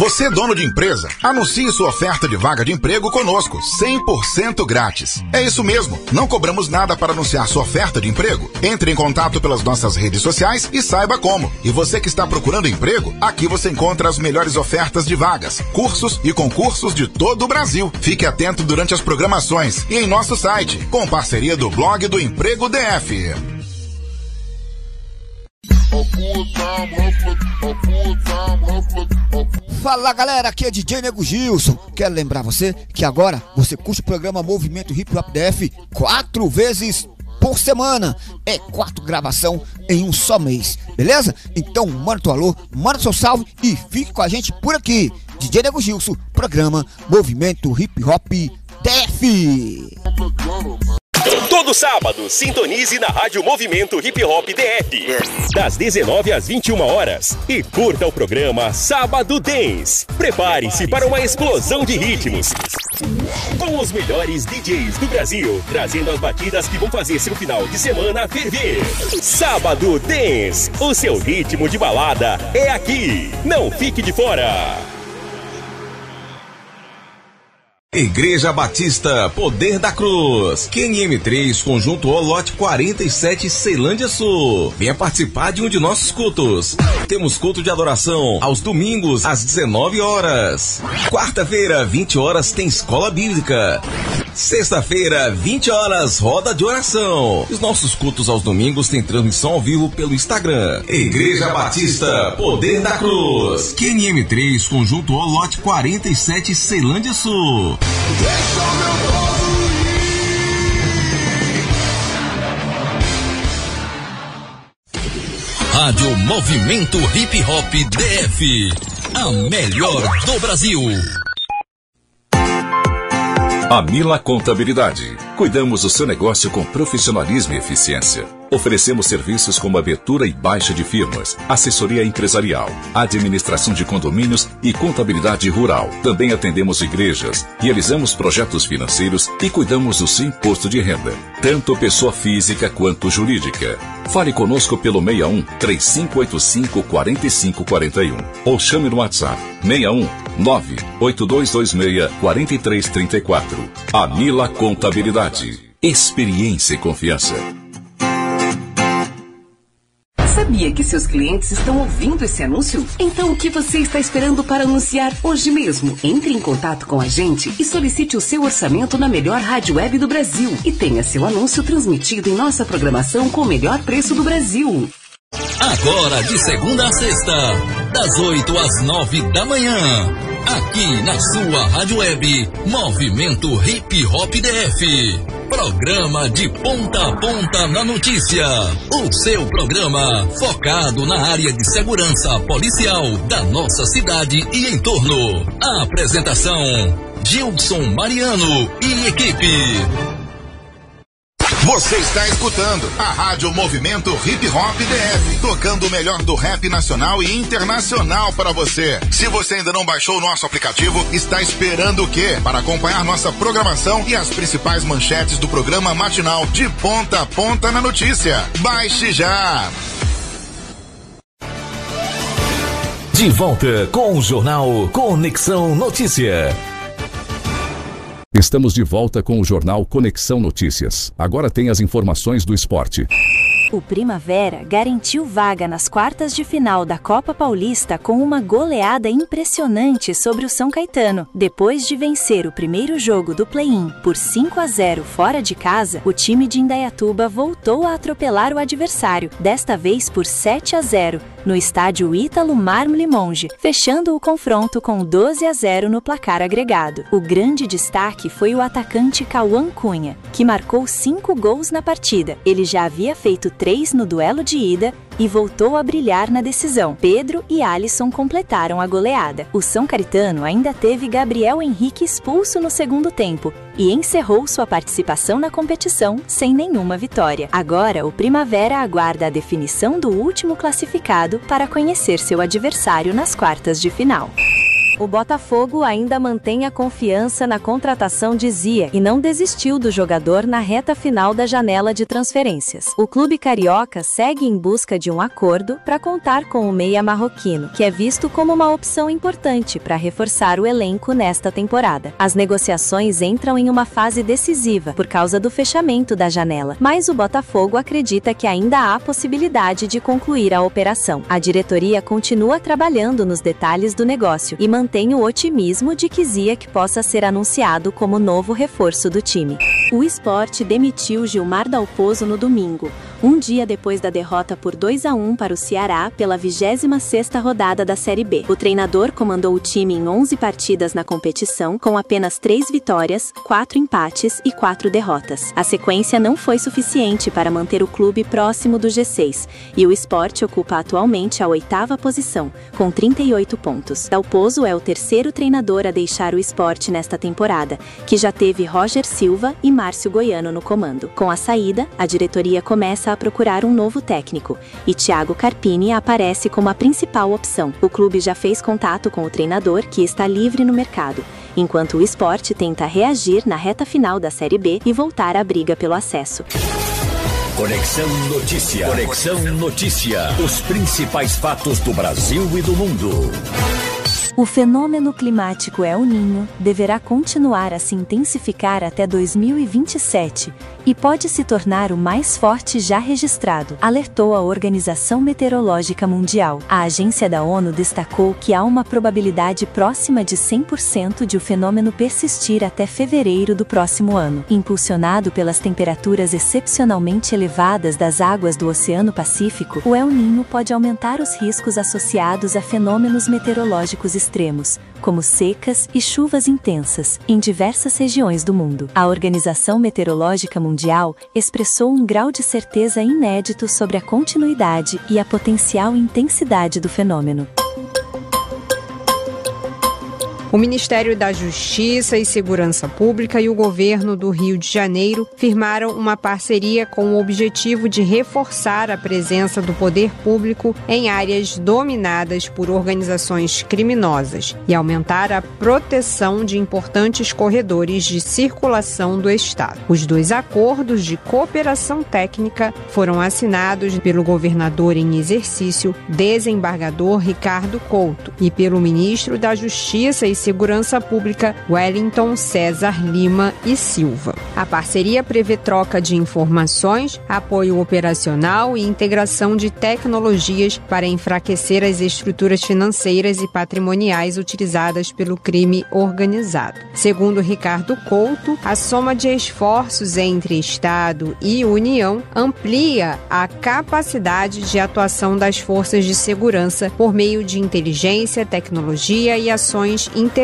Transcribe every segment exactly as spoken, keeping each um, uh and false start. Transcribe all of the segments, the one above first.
Você, dono de empresa, anuncie sua oferta de vaga de emprego conosco, cem por cento grátis. É isso mesmo, não cobramos nada para anunciar sua oferta de emprego. Entre em contato pelas nossas redes sociais e saiba como. E você que está procurando emprego, aqui você encontra as melhores ofertas de vagas, cursos e concursos de todo o Brasil. Fique atento durante as programações e em nosso site, com parceria do blog do Emprego D F. Fala galera, aqui é D J Nego Gilson. Quero lembrar você que agora você curte o programa Movimento Hip Hop D F quatro vezes por semana. É quatro gravação em um só mês, beleza? Então manda teu alô, manda seu salve e fique com a gente por aqui. D J Nego Gilson, programa Movimento Hip Hop D F. Todo sábado, sintonize na Rádio Movimento Hip Hop D F, das dezenove às vinte e uma horas, e curta o programa Sábado Dance. Prepare-se para uma explosão de ritmos, com os melhores D Js do Brasil, trazendo as batidas que vão fazer seu final de semana ferver. Sábado Dance, o seu ritmo de balada é aqui. Não fique de fora. Igreja Batista Poder da Cruz, Q N M três, Conjunto O, lote quarenta e sete, Ceilândia Sul. Venha participar de um de nossos cultos. Temos culto de adoração aos domingos às dezenove horas. Quarta-feira, vinte horas, tem escola bíblica. Sexta-feira, vinte horas, roda de oração. Os nossos cultos aos domingos têm transmissão ao vivo pelo Instagram. Igreja Batista Poder da Cruz, Q N M três, Conjunto O, lote quarenta e sete, Ceilândia Sul. Deixa o meu povo ir. Rádio Movimento Hip Hop D F, a melhor do Brasil. Amila Contabilidade. Cuidamos do seu negócio com profissionalismo e eficiência. Oferecemos serviços como abertura e baixa de firmas, assessoria empresarial, administração de condomínios e contabilidade rural. Também atendemos igrejas, realizamos projetos financeiros e cuidamos do seu imposto de renda, tanto pessoa física quanto jurídica. Fale conosco pelo seis um, três cinco oito cinco, quatro cinco quatro um ou chame no WhatsApp seis um, nove oito dois dois seis, quatro três três quatro. Amila Contabilidade. Experiência e confiança. Sabia que seus clientes estão ouvindo esse anúncio? Então o que você está esperando para anunciar hoje mesmo? Entre em contato com a gente e solicite o seu orçamento na melhor rádio web do Brasil e tenha seu anúncio transmitido em nossa programação com o melhor preço do Brasil. Agora, de segunda a sexta, das oito às nove da manhã, aqui na sua rádio web, Movimento Hip Hop D F. Programa de ponta a ponta na notícia. O seu programa focado na área de segurança policial da nossa cidade e entorno. A apresentação, Gilson Mariano e equipe. Você está escutando a Rádio Movimento Hip Hop D F, tocando o melhor do rap nacional e internacional para você. Se você ainda não baixou o nosso aplicativo, está esperando o quê? Para acompanhar nossa programação e as principais manchetes do programa matinal de ponta a ponta na notícia. Baixe já! De volta com o jornal Conexão Notícia. Estamos de volta com o jornal Conexão Notícias. Agora tem as informações do esporte. O Primavera garantiu vaga nas quartas de final da Copa Paulista com uma goleada impressionante sobre o São Caetano. Depois de vencer o primeiro jogo do play-in por cinco a zero fora de casa, o time de Indaiatuba voltou a atropelar o adversário, desta vez por sete a zero, no estádio Ítalo Mármore Monge, fechando o confronto com doze a zero no placar agregado. O grande destaque foi o atacante Cauã Cunha, que marcou cinco gols na partida. Ele já havia feito três no duelo de ida e voltou a brilhar na decisão. Pedro e Alisson completaram a goleada. O São Caetano ainda teve Gabriel Henrique expulso no segundo tempo e encerrou sua participação na competição sem nenhuma vitória. Agora, o Primavera aguarda a definição do último classificado para conhecer seu adversário nas quartas de final. O Botafogo ainda mantém a confiança na contratação de Zia e não desistiu do jogador na reta final da janela de transferências. O clube carioca segue em busca de um acordo para contar com o meia marroquino, que é visto como uma opção importante para reforçar o elenco nesta temporada. As negociações entram em uma fase decisiva por causa do fechamento da janela, mas o Botafogo acredita que ainda há possibilidade de concluir a operação. A diretoria continua trabalhando nos detalhes do negócio e mantém o otimismo de que Ziyech possa ser anunciado como novo reforço do time. O Sport demitiu Gilmar Dalpozo no domingo, um dia depois da derrota por dois a um para o Ceará pela vigésima sexta rodada da Série B. O treinador comandou o time em onze partidas na competição, com apenas três vitórias, quatro empates e quatro derrotas. A sequência não foi suficiente para manter o clube próximo do G seis, e o Sport ocupa atualmente a oitava posição, com trinta e oito pontos. Dalpozo é o terceiro treinador a deixar o Sport nesta temporada, que já teve Roger Silva e Márcio Goiano no comando. Com a saída, a diretoria começa a procurar um novo técnico, e Thiago Carpini aparece como a principal opção. O clube já fez contato com o treinador, que está livre no mercado, enquanto o Sport tenta reagir na reta final da Série B e voltar à briga pelo acesso. Conexão Notícia. Conexão Notícia. Os principais fatos do Brasil e do mundo. O fenômeno climático El Niño deverá continuar a se intensificar até dois mil e vinte e sete e pode se tornar o mais forte já registrado, alertou a Organização Meteorológica Mundial. A agência da ONU destacou que há uma probabilidade próxima de cem por cento de o fenômeno persistir até fevereiro do próximo ano. Impulsionado pelas temperaturas excepcionalmente elevadas das águas do Oceano Pacífico, o El Niño pode aumentar os riscos associados a fenômenos meteorológicos extremos, como secas e chuvas intensas, em diversas regiões do mundo. A Organização Meteorológica Mundial expressou um grau de certeza inédito sobre a continuidade e a potencial intensidade do fenômeno. O Ministério da Justiça e Segurança Pública e o Governo do Rio de Janeiro firmaram uma parceria com o objetivo de reforçar a presença do poder público em áreas dominadas por organizações criminosas e aumentar a proteção de importantes corredores de circulação do Estado. Os dois acordos de cooperação técnica foram assinados pelo governador em exercício, desembargador Ricardo Couto, e pelo ministro da Justiça e Segurança Pública, Wellington César Lima e Silva. A parceria prevê troca de informações, apoio operacional e integração de tecnologias para enfraquecer as estruturas financeiras e patrimoniais utilizadas pelo crime organizado. Segundo Ricardo Couto, a soma de esforços entre Estado e União amplia a capacidade de atuação das forças de segurança por meio de inteligência, tecnologia e ações integradas.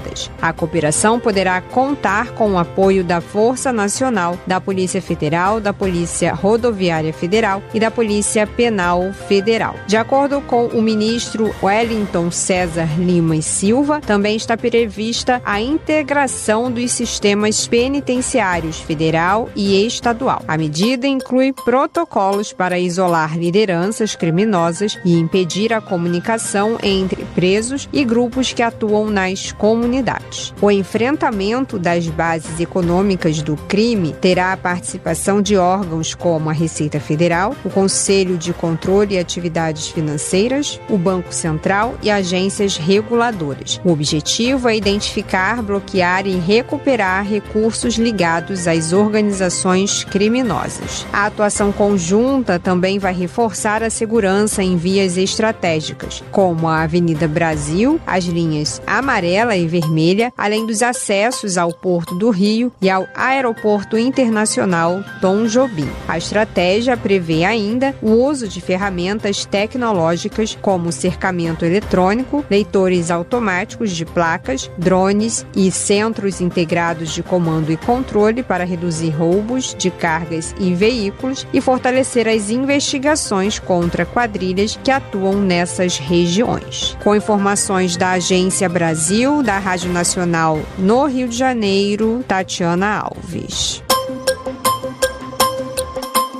A cooperação poderá contar com o apoio da Força Nacional, da Polícia Federal, da Polícia Rodoviária Federal e da Polícia Penal Federal. De acordo com o ministro Wellington César Lima e Silva, também está prevista a integração dos sistemas penitenciários federal e estadual. A medida inclui protocolos para isolar lideranças criminosas e impedir a comunicação entre presos e grupos que atuam nas comunidades. O enfrentamento das bases econômicas do crime terá a participação de órgãos como a Receita Federal, o Conselho de Controle e Atividades Financeiras, o Banco Central e agências reguladoras. O objetivo é identificar, bloquear e recuperar recursos ligados às organizações criminosas. A atuação conjunta também vai reforçar a segurança em vias estratégicas, como a Avenida Brasil, as linhas amarela e vermelha, além dos acessos ao Porto do Rio e ao Aeroporto Internacional Tom Jobim. A estratégia prevê ainda o uso de ferramentas tecnológicas como cercamento eletrônico, leitores automáticos de placas, drones e centros integrados de comando e controle para reduzir roubos de cargas e veículos e fortalecer as investigações contra quadrilhas que atuam nessas regiões. Com informações da Agência Brasil, da Rádio Nacional no Rio de Janeiro, Tatiana Alves.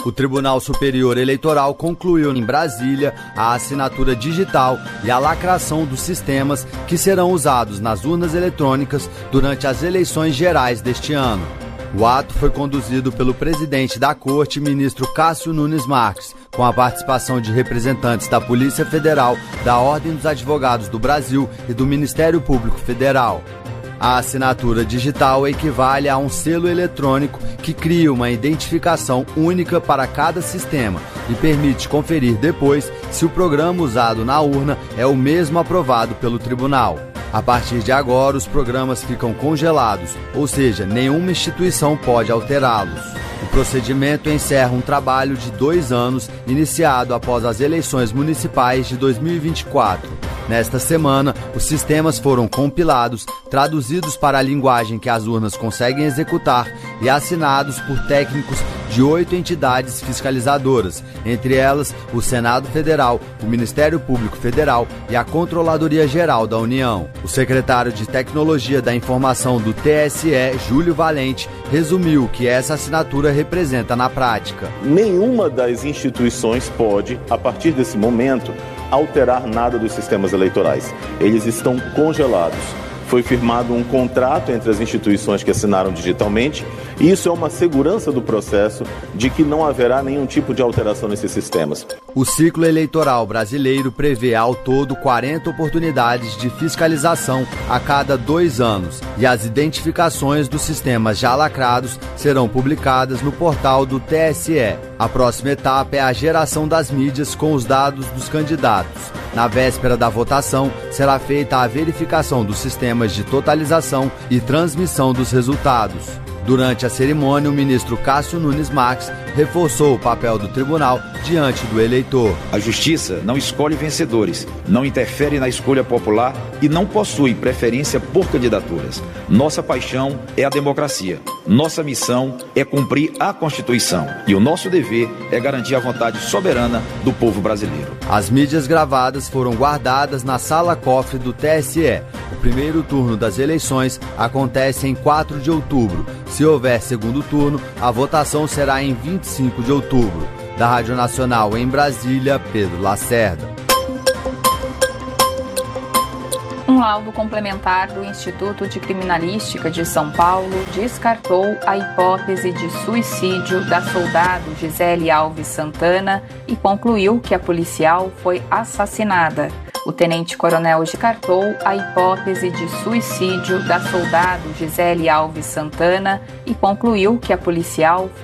O Tribunal Superior Eleitoral concluiu em Brasília a assinatura digital e a lacração dos sistemas que serão usados nas urnas eletrônicas durante as eleições gerais deste ano. O ato foi conduzido pelo presidente da Corte, ministro Cássio Nunes Marques, com a participação de representantes da Polícia Federal, da Ordem dos Advogados do Brasil e do Ministério Público Federal. A assinatura digital equivale a um selo eletrônico que cria uma identificação única para cada sistema e permite conferir depois se o programa usado na urna é o mesmo aprovado pelo tribunal. A partir de agora, os programas ficam congelados, ou seja, nenhuma instituição pode alterá-los. O procedimento encerra um trabalho de dois anos, iniciado após as eleições municipais de dois mil e vinte e quatro. Nesta semana, os sistemas foram compilados, traduzidos para a linguagem que as urnas conseguem executar e assinados por técnicos de oito entidades fiscalizadoras, entre elas o Senado Federal, o Ministério Público Federal e a Controladoria Geral da União. O secretário de Tecnologia da Informação do T S E, Júlio Valente, resumiu o que essa assinatura representa na prática. Nenhuma das instituições pode, a partir desse momento, alterar nada dos sistemas eleitorais. Eles estão congelados. Foi firmado um contrato entre as instituições que assinaram digitalmente e isso é uma segurança do processo de que não haverá nenhum tipo de alteração nesses sistemas. O ciclo eleitoral brasileiro prevê ao todo quarenta oportunidades de fiscalização a cada dois anos e as identificações dos sistemas já lacrados serão publicadas no portal do T S E. A próxima etapa é a geração das mídias com os dados dos candidatos. Na véspera da votação, será feita a verificação dos sistemas de totalização e transmissão dos resultados. Durante a cerimônia, o ministro Cássio Nunes Marques reforçou o papel do tribunal diante do eleitor. A justiça não escolhe vencedores, não interfere na escolha popular e não possui preferência por candidaturas. Nossa paixão é a democracia. Nossa missão é cumprir a Constituição. E o nosso dever é garantir a vontade soberana do povo brasileiro. As mídias gravadas foram guardadas na sala-cofre do T S E. O primeiro turno das eleições acontece em quatro de outubro. Se houver segundo turno, a votação será em vinte e cinco de outubro. Da Rádio Nacional em Brasília, Pedro Lacerda. Um laudo complementar do Instituto de Criminalística de São Paulo descartou a hipótese de suicídio da soldado Gisele Alves Santana e concluiu que a policial foi assassinada. O tenente-coronel descartou a hipótese de suicídio da soldado Gisele Alves Santana e concluiu que a policial foi